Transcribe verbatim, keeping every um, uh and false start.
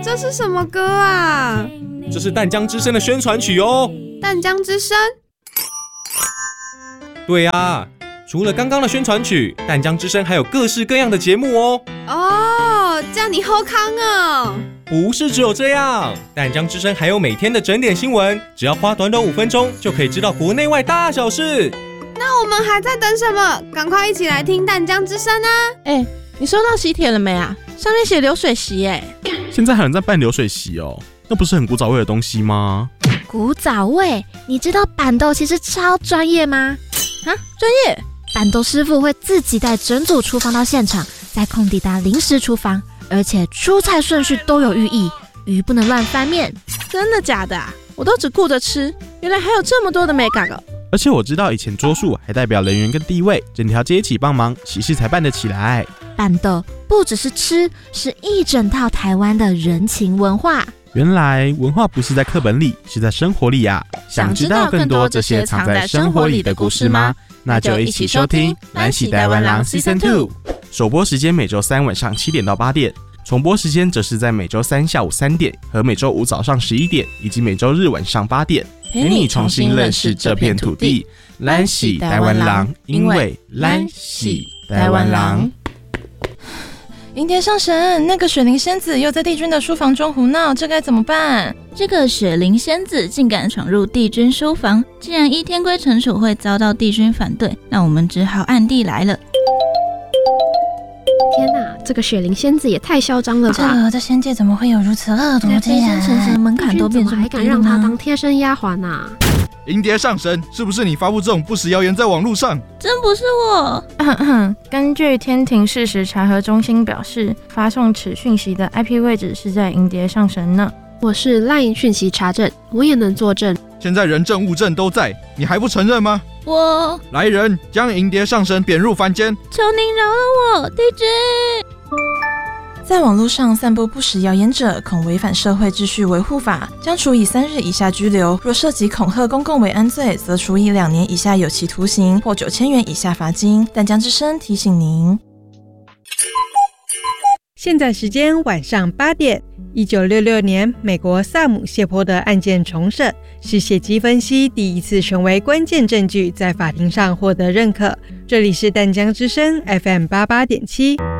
这是什么歌啊？ 这是淡江之声的宣传曲哦。 淡江之声？ 对啊，除了刚刚的宣传曲，淡江之声还有各式各样的节目哦。 哦，这样你好康哦。 不是只有这样，淡江之声还有每天的整点新闻，只要花短短五分钟就可以知道国内外大小事。 那我们还在等什么？赶快一起来听淡江之声啊！ 哎，你收到喜帖了没啊？上面写流水席耶。 现在还有人在办流水席哦，那不是很古早味的东西吗？ 古早味？你知道板豆其实超专业吗？ 啊，专业？ 板豆师傅会自己带整组厨房到现场，在空地搭临时厨房，而且出菜顺序都有寓意，鱼不能乱翻面。 真的假的啊？我都只顾着吃，原来还有这么多的美感哦。 而且我知道以前桌数还代表人员跟地位，整条街一起帮忙，喜事才办得起来。 板豆不只是吃，是一整套台湾的人情文化。 原来文化不是在课本里，是在生活里啊！想知道更多这些藏在生活里的故事吗？那就一起收听《蓝喜台湾郎 Season 二》。首播时间每周三晚上七点到八点，重播时间则是在每周三下午三点和每周五早上十一点，以及每周日晚上八点。陪你重新认识这片土地，咱是台湾人，因为咱是台湾人。 银蝶上神，那个雪灵仙子又在帝君的书房中胡闹，这该怎么办？ 这个雪灵仙子竟敢闯入帝君书房，既然依天规惩处会遭到帝君反对，那我们只好暗地来了。 天哪，这个雪灵仙子也太嚣张了吧！ 这这仙界怎么会有如此恶毒之人？ 神神门槛都变这么低了吗？ 还敢让他当贴身丫鬟啊？ 银蝶上神，是不是你发布这种不实谣言在网络上？ 真不是我。 根据天庭事实查核中心表示，发送此讯息的 I P 位置是在银蝶上神呢。 我是 LINE 讯息查证，我也能作证。 现在人证物证都在，你还不承认吗？ 我来人，将银蝶上神贬入凡间！ 求您饶了我，帝君！ 在网络上散布不实谣言者，恐违反社会秩序维护法，将处以三日以下拘留；若涉及恐吓公共危安罪，则处以两年以下有期徒刑或九千元以下罚金。淡江之声提醒您。 现在时间晚上八点。一九六六年，美国萨姆谢泼德案件重审，是血迹分析第一次成为关键证据，在法庭上获得认可。这里是淡江之声 F M 八八点七。